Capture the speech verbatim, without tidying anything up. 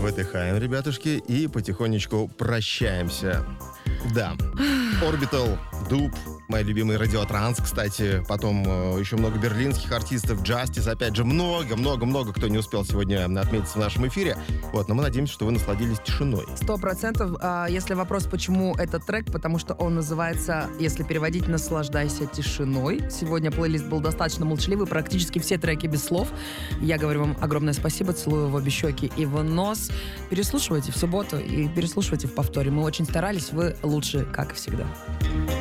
выдыхаем, ребятушки, и потихонечку прощаемся. Да. Orbital, Дуб, мои любимые Радиотранс, кстати. Потом э, еще много берлинских артистов, Justice, опять же, много-много-много, кто не успел сегодня отметиться в нашем эфире. Вот, но мы надеемся, что вы насладились тишиной. Сто процентов. Если вопрос, почему этот трек, потому что он называется, если переводить, «Наслаждайся тишиной». Сегодня плейлист был достаточно молчаливый, практически все треки без слов. Я говорю вам огромное спасибо, целую в обе щеки и в нос. Переслушивайте в субботу и переслушивайте в повторе. Мы очень старались, вы лучше, как и всегда.